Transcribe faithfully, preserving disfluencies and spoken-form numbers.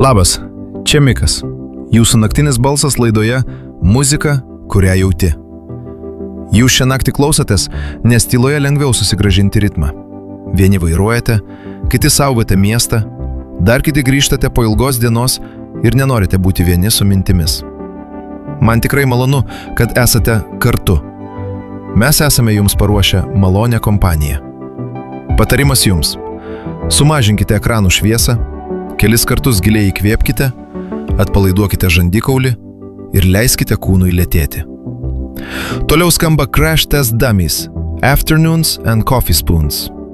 Labas, čia Mikas. Jūsų naktinis balsas laidoje Muzika, kurią jauti. Jūs šią naktį klausotės, nes tyloje lengviau susigrąžinti ritmą. Vieni vairuojate, kiti saugote miestą, dar kiti grįžtate po ilgos dienos ir nenorite būti vieni su mintimis. Man tikrai malonu, kad esate kartu. Mes esame jums paruošę malonę kompaniją. Patarimas jums. Sumažinkite ekranų šviesą, kelis kartus giliai įkvėpkite, atpalaiduokite žandikaulį ir leiskite kūnui lėtėti. Toliau skamba Crash Test Dummies, Afternoons and Coffee Spoons.